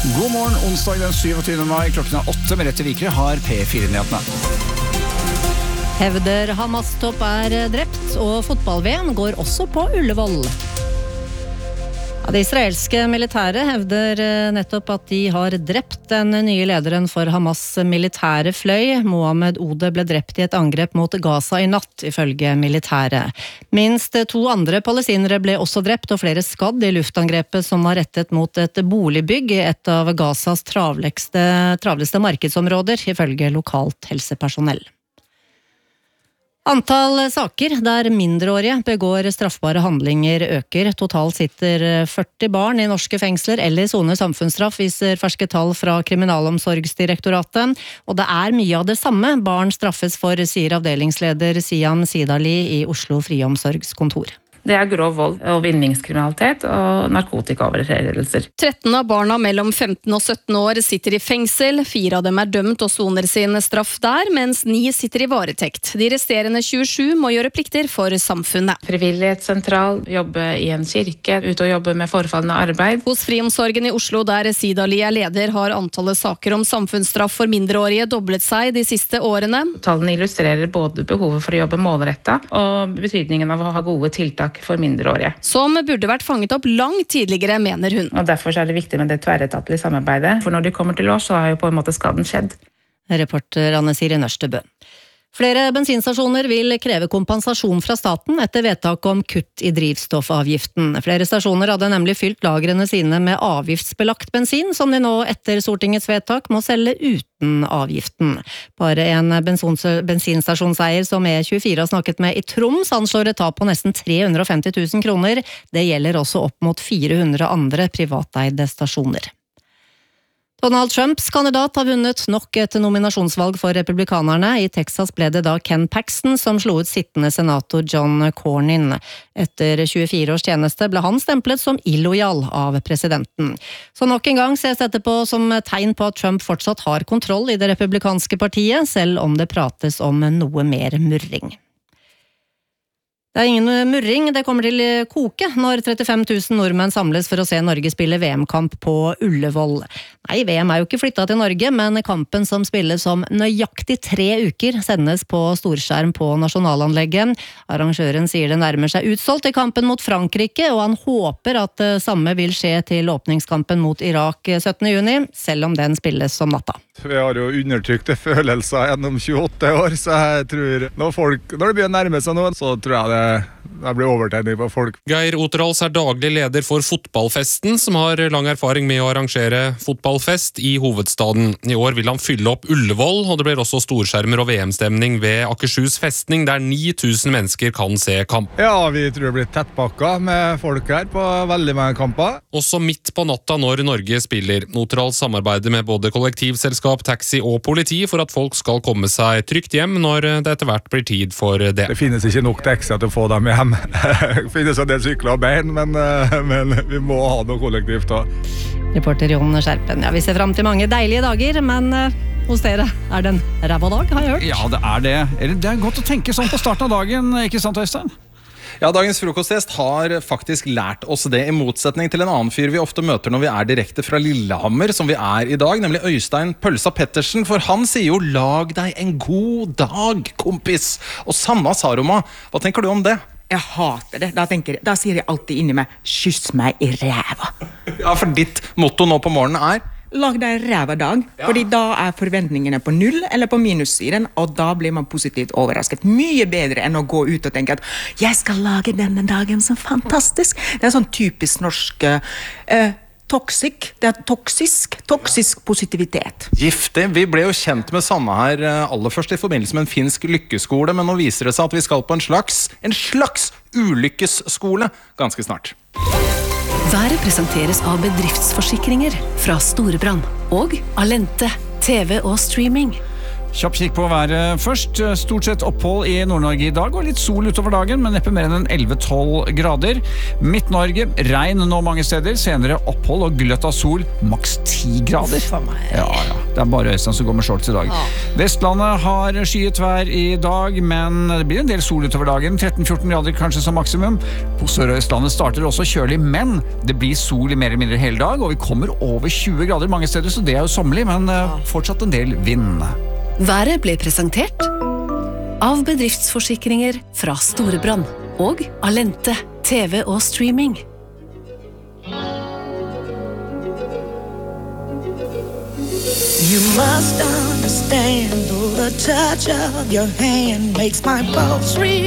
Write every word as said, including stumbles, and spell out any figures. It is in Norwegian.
God morgen, onsdag den syvogtyvende mai, klokken er åtte med Rette Vikre har P fire-nyhetene. Hevder Hamas-topp er drept, og fotball-V M går også på Ullevål. Ja, det israelske militæret hevder nettopp at de har drept den nye lederen for Hamas militære fløy. Mohammed Ode ble drept i et angrep mot Gaza i natt, ifølge militæret. Minst to andre palestinere ble også drept og flere skadd i luftangrepet som var rettet mot et boligbygg i et av Gazas travleste, travleste markedsområder, ifølge lokalt helsepersonell. Antall saker der mindreårige begår straffbare handlinger øker. Totalt sitter førti barn i norske fengsler eller soner samfunnsstraff, viser ferske tall fra Kriminalomsorgsdirektoratet. Og det er mye av det samme barn straffes for, sier avdelingsleder Siam Sidali i Oslo Friomsorgskontor. Det er grov vold og vinningskriminalitet og narkotikaovertredelser. tretten av barna mellom femten og sytten år sitter i fengsel. Fire av dem er dømt og soner sin straff der, mens ni sitter i varetekt. De resterende tjuesju må gjøre plikter for samfunnet. Frivillighetssentral, jobbe i en kirke, ute og jobbe med forfallende arbeid. Hos Friomsorgen i Oslo, der Sidali er leder, har antallet saker om samfunnsstraff for mindreårige doblet seg de siste årene. Tallene illustrerer både behovet for å jobbe målrettet og betydningen av å ha gode tiltak for mindreårige. Som burde vært fanget opp langt tidligere, mener hun. Og derfor er det viktig med det tverretatlige samarbeidet, for når de kommer til oss, så har jo på en måte skaden skjedd. Reporter Anne Siri Nørstebø. Flere bensinstasjoner vil kreve kompensasjon fra staten etter vedtak om kutt i drivstoffavgiften. Flere stasjoner hadde nemlig fylt lagrene sine med avgiftsbelagt bensin, som de nå etter Stortingets vedtak må selge uten avgiften. Bare en bensinstasjonseier som E tjuefire har snakket med i Troms anslår et tap på nesten tre hundre og femti tusen kroner. Det gjelder også opp mot fire hundre andre privateide stasjoner. Donald Trumps kandidat har vunnet nok et nominasjonsvalg for republikanerne. I Texas ble det da Ken Paxton som slo ut sittende senator John Cornyn. Etter tjuefire års tjeneste ble han stemplet som illojal av presidenten. Så nok en gang ses dette på som tegn på at Trump fortsatt har kontroll i det republikanske partiet, selv om det prates om noe mer murring. Det er ingen murring, det kommer til koke når trettifem tusen nordmenn samles for å se Norge spille V M-kamp på Ullevål. Nei, V M er jo ikke flyttet til Norge, men kampen som spilles om nøyaktig tre uker sendes på storskjerm på nasjonalanlegget. Arrangøren sier det nærmer seg utsolgt i kampen mot Frankrike, og han håper at det samme vil skje til åpningskampen mot Irak syttende juni, selv om den spilles som natta. Vi har jo undertrykte følelser gjennom tjueåtte år, så jeg tror når, folk, når det begynner å nærme seg noe, så tror jeg det Det blir overtenning på folk. Geir Oterhals er daglig leder for Fotballfesten, som har lang erfaring med å arrangere fotballfest i hovedstaden. I år vil han fylle opp Ullevål, og det blir også storskjermer og V M-stemning ved Akershus festning, der ni tusen mennesker kan se kamp. Ja, vi tror det blir tettpakka med folk her på veldig mange kamper. Også midt på natta når Norge spiller. Oterhals samarbeider med både kollektivselskap, taxi og politi for at folk skal komme seg trygt hjem når det etter hvert blir tid for det. Det finnes ikke nok taxi til å få dem hjem. Det finnes en del sykler og bein, men, men vi må ha noe kollektivt da. Reporter Jon Skjerpen. Ja, vi ser frem til mange deilige dager, men hos dere er det en ræva dag, har jeg hørt. Ja, det er det. Det er godt å tenke sånn på starten av dagen, ikke sant, Øystein? Ja, dagens frokostgjest har faktisk lært oss det, i motsetning til en annen fyr vi ofte møter når vi er direkte fra Lillehammer, som vi er i dag, nemlig Øystein Pølsa Pettersen, for han sier jo «lag deg en god dag, kompis». Og Sanna Saroma, hva tenker du om det? Jeg hater det. Da, tenker, da sier jeg alltid inni meg, kyss meg i ræva. Ja, for ditt motto nå på morgenen er? Lag deg ræva dag, ja. Fordi da er forventningene på null eller på minussiden, og da blir man positivt overrasket. Mye bedre enn å gå ut og tenke at jeg skal lage denne dagen så fantastisk. Det er sånn typisk norsk uh, toxic, det er toksisk, toksisk positivitet. Giftig. Vi ble jo kjent med Sanna her aller først i forbindelse med en finsk lykkeskole, men nå viser det seg at vi skal på en slags, en slags ulykkesskole ganske snart. Været presenteres av bedriftsforsikringer fra Storebrand og Alente, T V og streaming. Kjapp kikk på været først. Stort sett opphold i Nord-Norge i dag, og litt sol utover dagen, men neppe mer enn elleve til tolv grader. Midt-Norge, regn nå mange steder, senere opphold og gløtt av sol, maks ti grader. Ja, ja. Det er bare Øystein som går med shorts i dag. Vestlandet har skyet vær i dag, men det blir en del sol utover dagen, tretten til fjorten grader kanskje som maksimum. På Sør-Østlandet starter også kjølig, men det blir sol i mer eller mindre hele dag, og vi kommer over tjue grader mange steder, så det er jo sommerlig, men fortsatt en del vind. Været ble presentert av bedriftsforsikringer fra Storebrand og Alente, T V og streaming. You must understand, though the touch of your hand makes my pulse real.